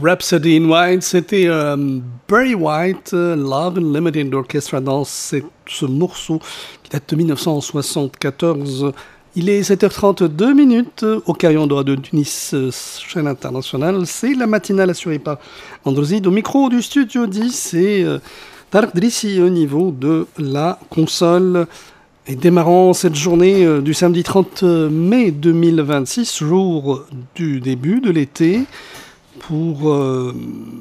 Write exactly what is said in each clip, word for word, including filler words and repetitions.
Rhapsody in White, c'était euh, Barry White, euh, Love Unlimited Orchestra dans ce, ce morceau qui date de dix-neuf cent soixante-quatorze. Il est sept heures trente-deux minutes au Carillon d'Or de Tunis, euh, chaîne internationale. C'est la matinale assurée par Androzid. Au micro du Studio dix, c'est euh, Tarek Drissi au niveau de la console. Et démarrant cette journée euh, du samedi trente mai deux mille vingt-six, jour du début de l'été, pour euh,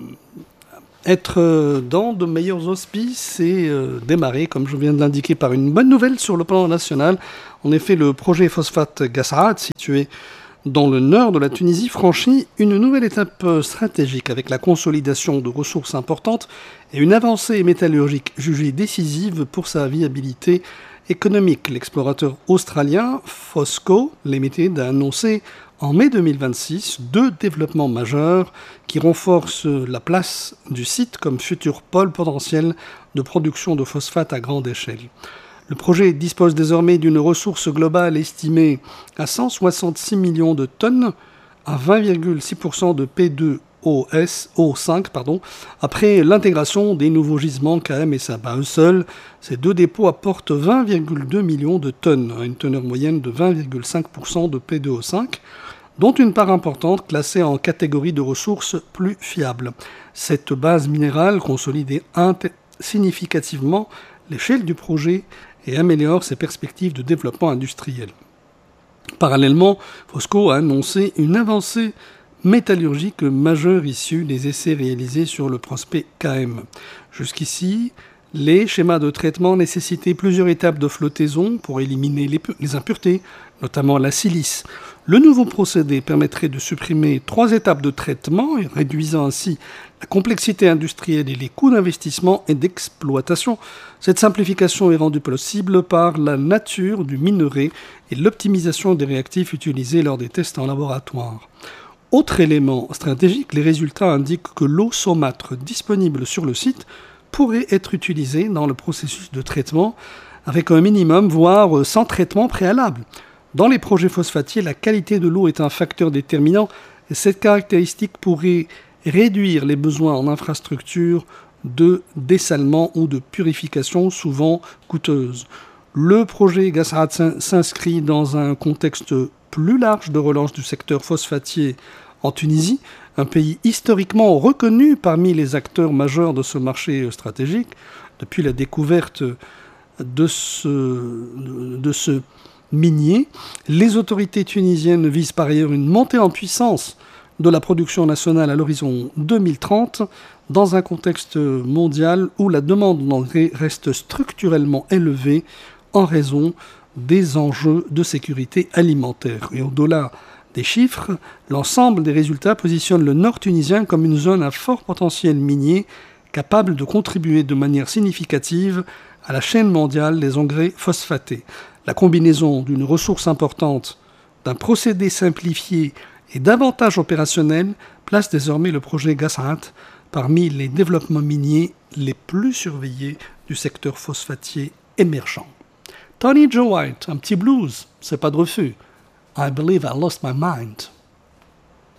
être dans de meilleurs auspices et euh, démarrer, comme je viens de l'indiquer, par une bonne nouvelle sur le plan national. En effet, le projet phosphate Ghassaat, situé dans le nord de la Tunisie, franchit une nouvelle étape stratégique avec la consolidation de ressources importantes et une avancée métallurgique jugée décisive pour sa viabilité économique. L'explorateur australien Fosco Limited a annoncé en mai deux mille vingt-six deux développements majeurs qui renforcent la place du site comme futur pôle potentiel de production de phosphate à grande échelle. Le projet dispose désormais d'une ressource globale estimée à cent soixante-six millions de tonnes, à vingt virgule six pour cent de P deux O cinq, pardon, après l'intégration des nouveaux gisements K M et Saba. Eux seuls, ces deux dépôts apportent vingt virgule deux millions de tonnes, à une teneur moyenne de vingt virgule cinq pour cent de P deux O cinq, dont une part importante classée en catégorie de ressources plus fiables. Cette base minérale consolide significativement l'échelle du projet et améliore ses perspectives de développement industriel. Parallèlement, Fosco a annoncé une avancée métallurgique majeure issue des essais réalisés sur le prospect K M. Jusqu'ici, les schémas de traitement nécessitaient plusieurs étapes de flottaison pour éliminer les, pu- les impuretés, notamment la silice. Le nouveau procédé permettrait de supprimer trois étapes de traitement, réduisant ainsi la complexité industrielle et les coûts d'investissement et d'exploitation. Cette simplification est rendue possible par la nature du minerai et l'optimisation des réactifs utilisés lors des tests en laboratoire. Autre élément stratégique, les résultats indiquent que l'eau saumâtre disponible sur le site pourrait être utilisée dans le processus de traitement avec un minimum, voire sans traitement préalable. Dans les projets phosphatiers, la qualité de l'eau est un facteur déterminant et cette caractéristique pourrait réduire les besoins en infrastructures de dessalement ou de purification souvent coûteuses. Le projet Ghassaat s'inscrit dans un contexte plus large de relance du secteur phosphatier en Tunisie, un pays historiquement reconnu parmi les acteurs majeurs de ce marché stratégique. Depuis la découverte de ce, de ce minier, les autorités tunisiennes visent par ailleurs une montée en puissance de la production nationale à l'horizon deux mille trente, dans un contexte mondial où la demande d'engrais reste structurellement élevée en raison des enjeux de sécurité alimentaire. Et au-delà des chiffres, l'ensemble des résultats positionne le nord tunisien comme une zone à fort potentiel minier capable de contribuer de manière significative à la chaîne mondiale des engrais phosphatés. La combinaison d'une ressource importante, d'un procédé simplifié et d'avantages opérationnels place désormais le projet Ghassaat parmi les développements miniers les plus surveillés du secteur phosphatier émergent. Tony Joe White, un petit blues, c'est pas de refus. I believe I lost my mind.